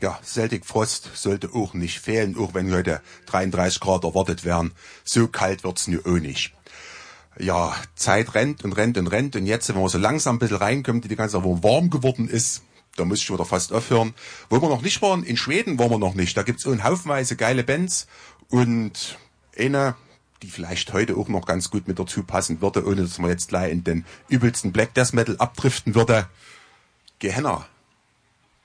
Ja, Celtic Frost sollte auch nicht fehlen, auch wenn heute 33 Grad erwartet werden. So kalt wird's nur auch nicht. Ja, Zeit rennt und rennt und rennt und jetzt, wenn man so langsam ein bisschen reinkommt, die ganze Zeit, wo warm geworden ist, da muss ich wieder fast aufhören. Wo wir noch nicht waren, in Schweden waren wir noch nicht. Da gibt's auch einen Haufenweise geile Bands und eine, die vielleicht heute auch noch ganz gut mit dazu passen würde, ohne dass man jetzt gleich in den übelsten Black Death Metal abdriften würde. Gehenna